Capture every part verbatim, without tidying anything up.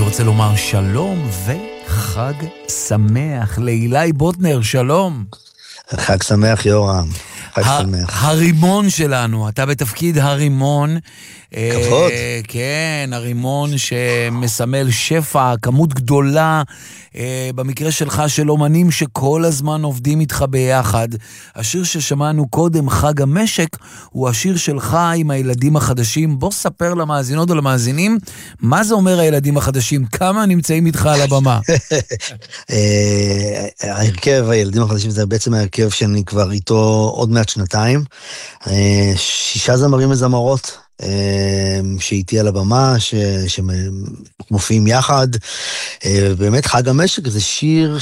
רוצה לומר שלום וחג שמח לאילי בוטנר, שלום. חג שמח יורם, חג שמח. הרימון שלנו, אתה בתפקיד הרימון. כבוד. אה, כן, הרימון שמסמל שפע, כמות גדולה, אה, במקרה שלך של אומנים שכל הזמן עובדים איתך ביחד. השיר ששמענו קודם, חג המשק, הוא השיר שלך עם הילדים החדשים. בוא ספר למאזינות ולמאזינים, מה זה אומר הילדים החדשים? כמה נמצאים איתך על הבמה? ההרכב, הילדים החדשים, זה בעצם ההרכב שאני כבר איתו עוד מעט שנתיים. שישה זמרים וזמרות. שאיתי על הבמה, שמופיעים יחד. באמת חג המשק זה שיר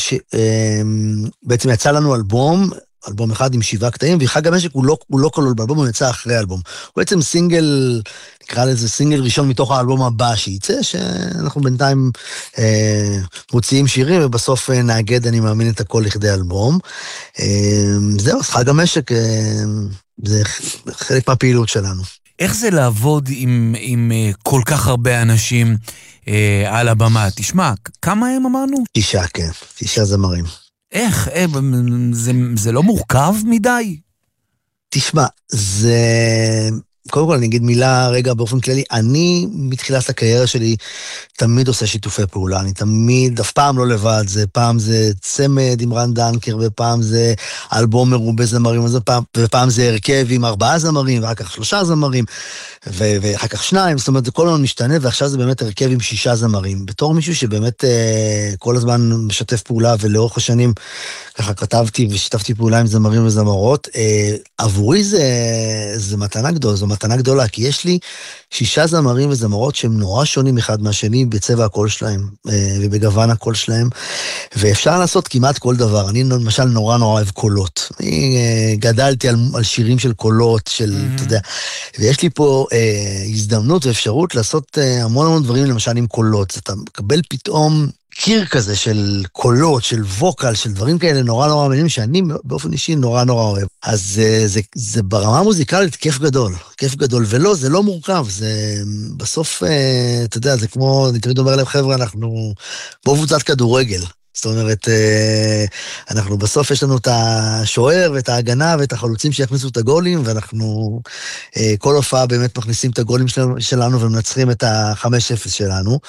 שבעצם יצא לנו אלבום, אלבום אחד עם שבעה קטעים, וחג המשק הוא לא, הוא לא כלול באלבום, הוא יצא אחרי האלבום. הוא בעצם סינגל, נקרא לזה סינגל ראשון מתוך האלבום הבא שיצא, שאנחנו בינתיים אה, מוציאים שירים, ובסוף אה, נאגד, אני מאמין, את הכל לכדי אלבום. אה, זהו, חג המשק אה, זה חלק מהפעילות שלנו. איך זה לעבוד עם, עם uh, כל כך הרבה אנשים uh, על הבמה? תשמע, כמה הם אמרנו? תשעה, כן. תשעה זמרים. איך? אה, זה, זה לא מורכב מדי? תשמע, זה... קודם כל אני אגיד מילה רגע באופן כללי, אני מתחילת הקריירה שלי תמיד עושה שיתופי פעולה, אני תמיד, אף פעם לא לבד, זה פעם זה צמד עם רן דנקר, ופעם זה אלבום מרובה זמרים, ופעם זה הרכב עם ארבעה זמרים, ואחר כך שלושה זמרים, ואחר כך שניים, זאת אומרת, זה כל הזמן משתנה, ועכשיו זה באמת הרכב עם שישה זמרים. בתור מישהו שבאמת כל הזמן משתף פעולה, ולאורך השנים ככה כתבתי ושיתפתי פעולה עם זמרים וזמרות, עבורי זה, זה מתנה גדולה, זו מתנה גדולה, כי יש לי שישה זמרים וזמרות שהם נורא שונים אחד מהשני בצבע הקול שלהם, ובגוון הקול שלהם, ואפשר לעשות כמעט כל דבר. אני למשל נורא נורא אוהב קולות. אני גדלתי על, על שירים של קולות, של, mm-hmm. אתה יודע, ויש לי פה אה, הזדמנות ואפשרות לעשות אה, המון המון דברים, למשל עם קולות. אתה מקבל פתאום קיר כזה של קולות, של ווקל, של דברים כאלה נורא נורא מעניינים, שאני באופן אישי נורא נורא אוהב. אז זה, זה, זה ברמה המוזיקלית כיף גדול, כיף גדול, ולא, זה לא מורכב, זה בסוף, אה, אתה יודע, זה כמו, אני תמיד אומר להם, חבר'ה, אנחנו בואו קבוצת כדורגל. זאת אומרת, אנחנו בסוף יש לנו את השוער ואת ההגנה ואת החלוצים שיכניסו את הגולים, ואנחנו כל הופעה באמת מכניסים את הגולים שלנו ומנצחים את ה-חמש אפס שלנו.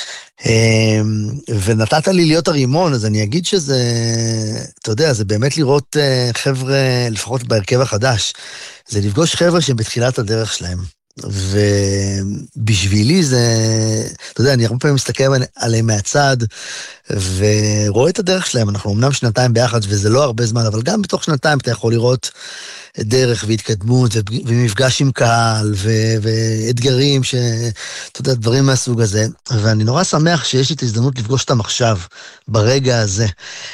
ונתת לי להיות הרימון, אז אני אגיד שזה, אתה יודע, זה באמת לראות חבר'ה, לפחות בהרכב החדש, זה לפגוש חבר'ה שהם בתחילת הדרך שלהם. ובשבילי זה, אתה יודע, אני הרבה פעמים מסתכל עליהם מהצד, ורואה את הדרך שלהם. אנחנו אמנם שנתיים ביחד, וזה לא הרבה זמן, אבל גם בתוך שנתיים אתה יכול לראות דרך והתקדמות, ומפגש עם קהל, ואתגרים, אתה יודע, דברים מהסוג הזה. ואני נורא שמח שיש לי את ההזדמנות לפגוש אותם עכשיו, ברגע הזה.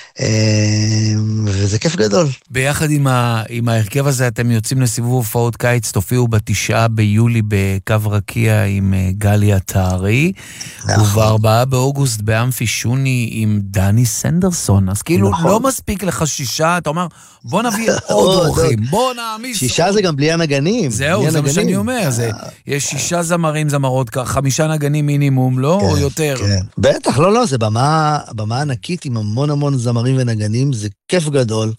וזה כיף גדול. ביחד עם, ה, עם ההרכב הזה אתם יוצאים לסיבוב הופעות קיץ, תופיעו בתשעה ביולי בקו רקיע עם גליה תארי, ובארבעה באוגוסט באמפי שוני עם דני סנדרסון. אז כאילו נכון. לא מספיק לך שישה, אתה אומר בוא נביא עוד אורחים, בוא נעמיס. שישה זה גם בלי הנגנים. זהו, זה מה שאני אומר, זה, יש שישה זמרים זמרות, חמישה נגנים מינימום, לא? או יותר. בטח, לא, לא, זה במה, במה ענקית עם המון המון זמרים ונגנים, זה כיף גדול.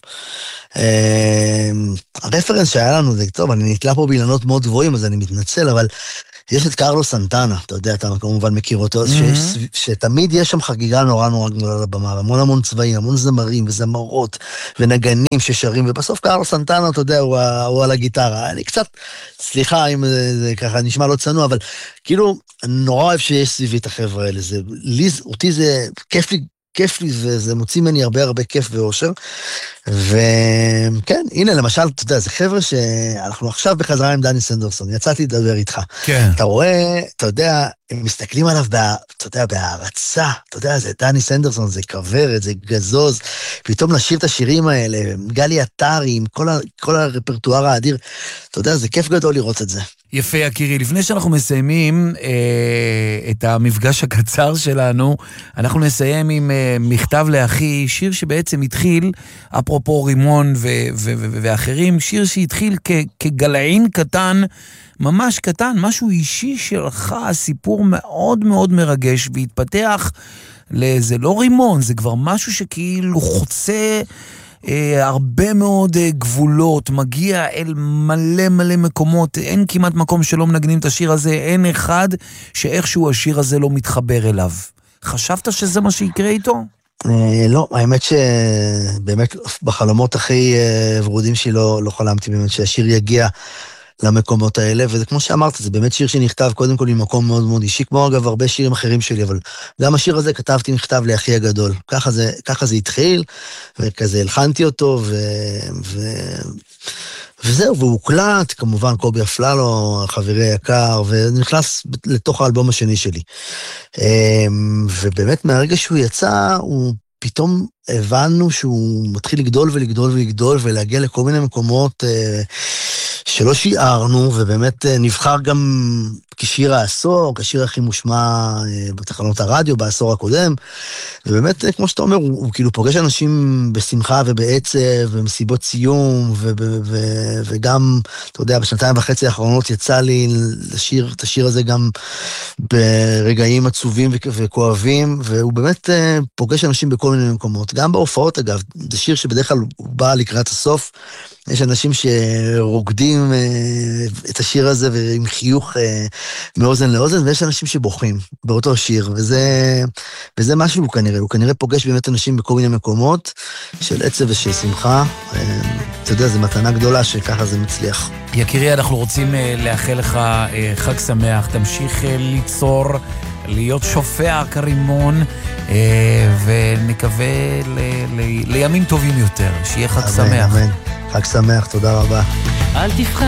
הרפרנס שהיה לנו זה, טוב, אני נתלה פה באילנות מאוד גבוהים, אז אני מתנצל, אבל יש את קרלוס סנטנה, אתה יודע, אתה כמובן מכיר אותו, שתמיד יש שם חגיגה נורא נורא גדולה לבמה, המון המון צבעים, המון זמרים וזמרות ונגנים ששרים, ובסוף קרלוס סנטנה, אתה יודע, הוא על הגיטרה. אני קצת, סליחה אם זה ככה נשמע לא צנוע, אבל כאילו, אני נורא אוהב שיש סביבי את החבר'ה האלה, אותי זה כיף לי, כיף לי, וזה מוציא ממני הרבה הרבה כיף ואושר, וכן, הנה למשל, אתה יודע, זה חבר'ה שאנחנו עכשיו בחזרה עם דני סנדרסון, יצאתי לדבר איתך, כן. אתה רואה, אתה יודע, הם מסתכלים עליו, בה, אתה יודע, בהערצה, אתה יודע, זה דני סנדרסון, זה כברת, זה גזוז, פתאום לשיר את השירים האלה, גלי עטרי, עם כל, ה, כל הרפרטואר האדיר, אתה יודע, זה כיף גדול לראות את זה. יפה, יקירי. לפני שאנחנו מסיימים אה, את המפגש הקצר שלנו, אנחנו נסיים עם אה, מכתב לאחי, שיר שבעצם התחיל, אפרופו רימון ו- ו- ו- ואחרים, שיר שהתחיל כ- כגלעין קטן, ממש קטן, משהו אישי שלך, סיפור מאוד מאוד מרגש, והתפתח לזה לא רימון, זה כבר משהו שכאילו חוצה אה, הרבה מאוד אה, גבולות, מגיע אל מלא מלא מקומות, אין כמעט מקום שלא מנגנים את השיר הזה, אין אחד שאיכשהו השיר הזה לא מתחבר אליו. חשבת שזה מה שיקרה איתו? אה, לא, האמת שבאמת בחלומות הכי אה, ורודים שלי לא, לא חלמתי באמת שהשיר יגיע למקומות האלה, וזה כמו שאמרת, זה באמת שיר שנכתב קודם כל ממקום מאוד מאוד אישי, כמו אגב הרבה שירים אחרים שלי, אבל גם השיר הזה כתבתי מכתב לאחי הגדול. ככה זה, ככה זה התחיל, וכזה הלחנתי אותו, ו... ו... וזהו, והוא הוקלט, כמובן קובי אפללו, חברי יקר, ונכנס לתוך האלבום השני שלי. ובאמת מהרגע שהוא יצא, הוא פתאום הבנו שהוא מתחיל לגדול ולגדול ולגדול, ולהגיע לכל מיני מקומות שלא שיערנו, ובאמת נבחר גם כשיר העשור, כשיר הכי מושמע בתחנות הרדיו בעשור הקודם, ובאמת, כמו שאתה אומר, הוא, הוא כאילו פוגש אנשים בשמחה ובעצב, במסיבות סיום, ו, ו, ו, וגם, אתה יודע, בשנתיים וחצי האחרונות יצא לי לשיר את השיר הזה גם ברגעים עצובים וכואבים, והוא באמת פוגש אנשים בכל מיני מקומות, גם בהופעות אגב, זה שיר שבדרך כלל הוא בא לקראת הסוף, יש אנשים שרוקדים את השיר הזה ועם חיוך מאוזן לאוזן, ויש אנשים שבוכים באותו שיר, וזה, וזה משהו הוא כנראה, הוא כנראה פוגש באמת אנשים בכל מיני מקומות של עצב ושל שמחה, אתה יודע, זו מתנה גדולה שככה זה מצליח. יקירי, אנחנו רוצים לאחל לך חג שמח, תמשיך ליצור, להיות שופע כרימון, ונקווה לימים טובים יותר, שיהיה חג שמח. אמן, חג שמח, תודה רבה. אל תפחד